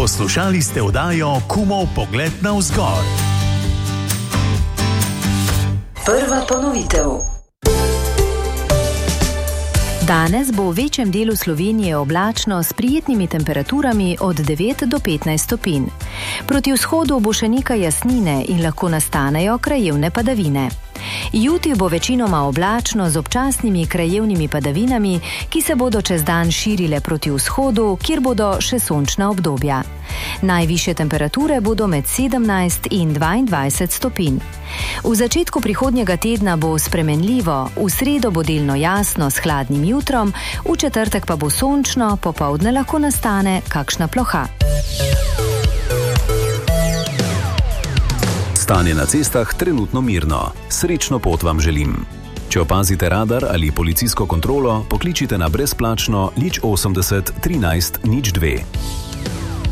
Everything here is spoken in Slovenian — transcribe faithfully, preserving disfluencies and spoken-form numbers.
Poslušali ste oddajo Kumov pogled navzgor. Prva ponovitev. Danes bo v večjem delu Slovenije oblačno s prijetnimi temperaturami od devet do petnajst stopinj. Proti vzhodu bo še nekaj jasnine in lahko nastanejo krajevne padavine. Jutri bo večinoma oblačno z občasnimi krajevnimi padavinami, ki se bodo čez dan širile proti vzhodu, kjer bodo še sončna obdobja. Najvišje temperature bodo med sedemnajst in dvaindvajset stopinj. V začetku prihodnjega tedna bo spremenljivo, v sredo bo delno jasno s hladnim jutrom, v četrtek pa bo sončno, popoldne lahko nastane kakšna ploha. Stanje na cestah trenutno mirno. Srečno pot vam želim. Če opazite radar ali policijsko kontrolo, pokličite na brezplačno nič osemdeset trinajst nič dve.